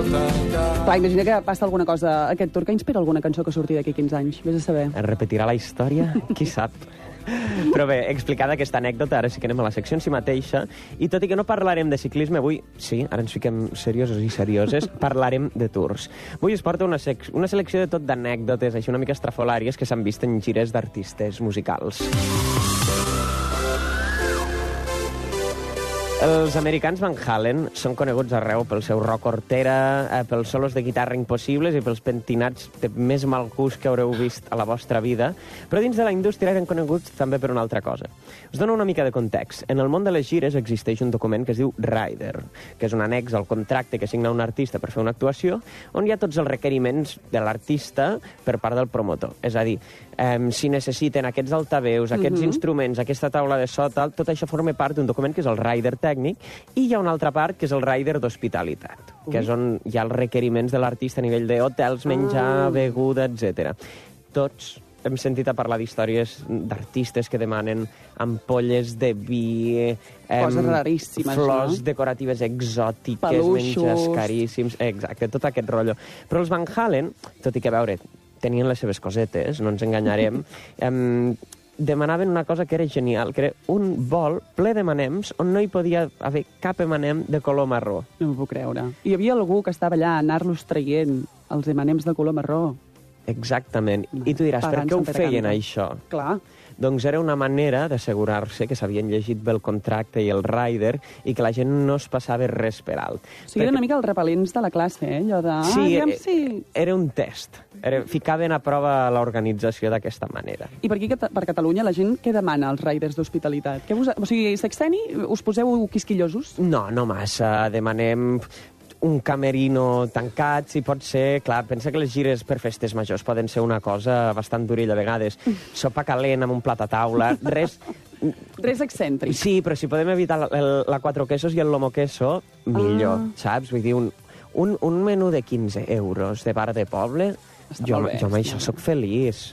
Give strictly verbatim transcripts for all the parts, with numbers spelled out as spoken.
Clar, imagina que passa alguna cosa aquest tour que inspira alguna cançó que surti d'aquí quinze anys. Vés a saber. Es repetirà la història? Qui sap? Però bé, explicada aquesta anècdota, ara sí que anem a la secció en si mateixa, i tot i que no parlarem de ciclisme avui, sí, ara ens fiquem seriosos i serioses, parlarem de tours. Avui es porta una, sec una selecció de tot d'anècdotes, així una mica estrafolàries, que s'han vist en gires d'artistes musicals. Els americans Van Halen són coneguts arreu pel seu rock hortera, eh, pels solos de guitarra impossibles i pels pentinats de més mal gust que haureu vist a la vostra vida, però dins de la indústria eren coneguts també per una altra cosa. Us dono una mica de context. En el món de les gires existeix un document que es diu Rider, que és un annex al contracte que signa un artista per fer una actuació, on hi ha tots els requeriments de l'artista per part del promotor. És a dir, eh, si necessiten aquests altaveus, aquests mm-hmm. instruments, aquesta taula de so, tal, tot això forma part d'un document que és el Rider tècnic, i hi ha una altra part que és el Rider d'hospitalitat, que és on hi ha els requeriments de l'artista a nivell d'hotels, menjar, beguda, etcètera. Tots hem sentit a parlar d'històries d'artistes que demanen ampolles de vi, coses raríssimes, flors no? decoratives exòtiques, peluixos, menjars caríssims, exacte, tot aquest rotllo. Però els Van Halen, tot i que, a veure, tenien les seves cosetes, no ens enganyarem, em, demanaven una cosa que era genial, que era un bol ple de manems on no hi podia haver cap emanem de color marró. No m'ho puc creure. Hi havia algú que estava allà a anar-los traient, els emanems de color marró. Exactament. I tu diràs, per què ho feien, això? Clar. Doncs era una manera d'assegurar-se que s'havien llegit bé el contracte i el rider i que la gent no es passava res per alt. O sigui, eren una mica els repel·lents de la classe, eh? Allò de... Sí, ah, eh, sí. Era un test. Era, ficaven a prova l'organització d'aquesta manera. I per aquí, per Catalunya, la gent què demana als riders d'hospitalitat? Vos... O sigui, sexeni, us poseu quisquillosos? No, no massa. Demanem un camerino tancat, si pot ser... Clar, pensa que les gires per festes majors poden ser una cosa bastant durilla a vegades. Sopa calent amb un plat a taula, res... Res excèntric. Sí, però si podem evitar la, el, la quatre quesos i el lomo queso, millor, ah. saps? Vull dir, un, un, un menú de quinze euros de bar de poble, està jo, bé, jo amb això sóc feliç.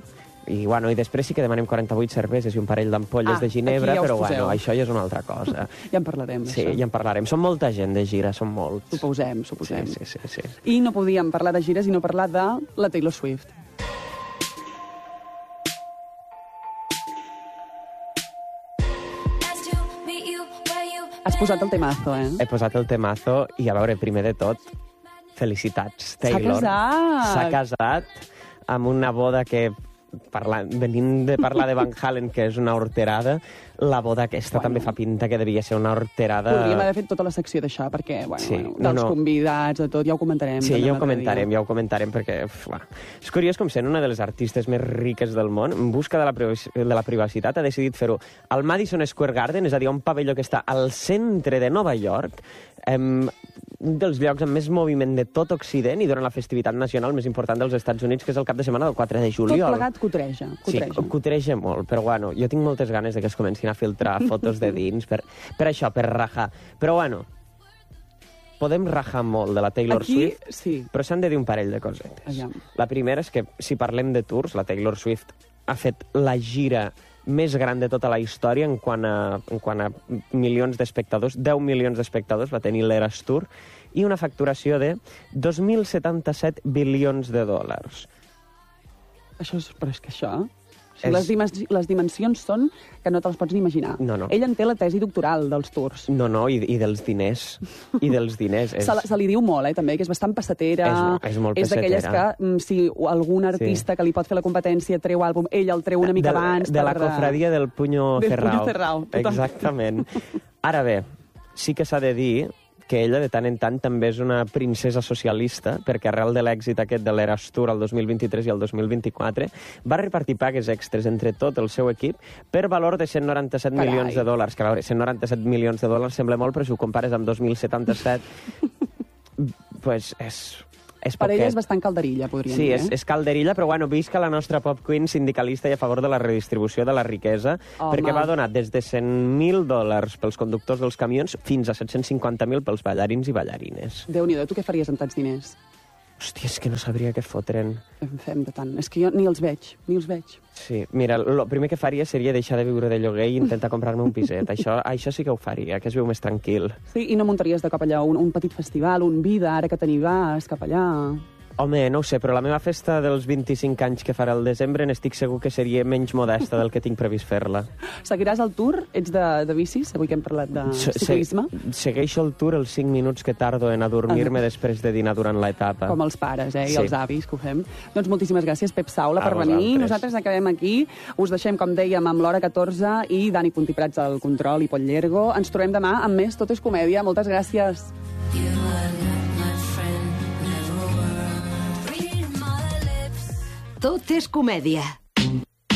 I, bueno, i després sí que demanem quaranta-vuit cerveses i un parell d'ampolles ah, de ginebra, ja però bueno, això ja és una altra cosa. Ja en parlarem, sí, això. Ja en parlarem. Som molta gent de gira, som molts. Suposem, suposem. Sí, sí, sí, sí. I no podíem parlar de gires i no parlar de la Taylor Swift. Has posat el temazo, eh? He posat el temazo i, a veure, primer de tot, felicitats, Taylor. S'ha casat! S'ha casat amb una boda que, parlant, venint de parlar de Van Halen, que és una horterada, la boda aquesta bueno. també fa pinta que devia ser una horterada... Podríem haver fet tota la secció d'això, perquè, bueno, sí, bueno dels no, no. convidats, de tot, ja ho comentarem. Sí, ja ho comentarem, ja ho comentarem, perquè... Uf, bueno. És curiós com sent una de les artistes més riques del món, en busca de la, de la privacitat, ha decidit fer-ho al Madison Square Garden, és a dir, un pavelló que està al centre de Nova York, um, un dels llocs amb més moviment de tot Occident i durant la festivitat nacional més important dels Estats Units, que és el cap de setmana del quatre de juliol. Tot plegat cutreja. cutreja. Sí, cutreja molt, però bueno, jo tinc moltes ganes de que es comencin a filtrar fotos de dins, per, per això, per rajar. Però bueno, podem rajar molt de la Taylor Aquí, Swift, sí. però s'han de dir un parell de cosetes. Allà. La primera és que, si parlem de tours, la Taylor Swift ha fet la gira més gran de tota la història en quant a, en quant a milions d'espectadors, deu milions d'espectadors va tenir l'Eras Tour, i una facturació de dos mil setanta-set bilions de dòlars. Això és... Però és que això... O sigui, és... les, dimensi les dimensions són que no te les pots ni imaginar. No, no. Ell en té la tesi doctoral dels tours. No, no, i, i dels diners. I dels diners. És... Se, se li diu molt, eh, també, que és bastant passatera. És, és molt és pessetera. És d'aquelles que, si algun artista sí. que li pot fer la competència treu àlbum, ell el treu una mica de, abans. De per... la cofradia del Puño del Cerrao. Puño Cerrao. Exactament. Ara bé, sí que s'ha de dir que ella de tant en tant també és una princesa socialista, perquè arrel de l'èxit aquest de l'Eras Tour el dos mil vint-i-tres i el dos mil vint-i-quatre va repartir pagues extres entre tot el seu equip per valor de cent noranta-set Carai. milions de dòlars. Que a veure, cent noranta-set milions de dòlars sembla molt, però si ho compares amb dos mil setanta-set, pues és... És per ella és bastant calderilla, podríem sí, dir. Sí, eh? és, és calderilla, però bueno, visca la nostra pop queen sindicalista i a favor de la redistribució de la riquesa, Home. perquè va donar des de cent mil dòlars pels conductors dels camions fins a set-cents cinquanta mil pels ballarins i ballarines. Déu-n'hi-do, tu què faries amb tants diners? Hòstia, és que no sabria què fotre'n. En fem de tant. És que jo ni els veig, ni els veig. Sí, mira, el primer que faria seria deixar de viure de lloguer i intentar comprar-me un piset. això, això sí que ho faria, que es viu més tranquil. Sí, i no muntaries de cop allà un, un petit festival, un vida, ara que t'aniràs cap allà... Home, no ho sé, però la meva festa dels vint-i-cinc anys que farà al desembre n'estic segur que seria menys modesta del que tinc previst fer-la. Seguiràs el tour? Ets de, de bicis? Avui que hem parlat de Se- ciclisme. Se segueixo el tour els cinc minuts que tardo en adormir-me Ah. després de dinar durant l'etapa. Com els pares, eh, i Sí. els avis, que ho fem. Doncs moltíssimes gràcies, Pep Saula, A per venir. vosaltres. Nosaltres acabem aquí. Us deixem, com dèiem, amb l'Hora catorze i Dani Puntiprats al control i Pol Llergo. Ens trobem demà amb més Tot és comèdia. Moltes gràcies. Tot és comèdia.